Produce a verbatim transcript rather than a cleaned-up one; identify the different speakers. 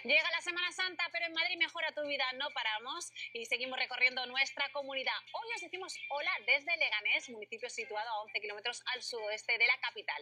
Speaker 1: Llega la Semana Santa, pero en Madrid mejora tu vida, no paramos y seguimos recorriendo nuestra comunidad. Hoy os decimos hola desde Leganés, municipio situado a once kilómetros al sudoeste de la capital.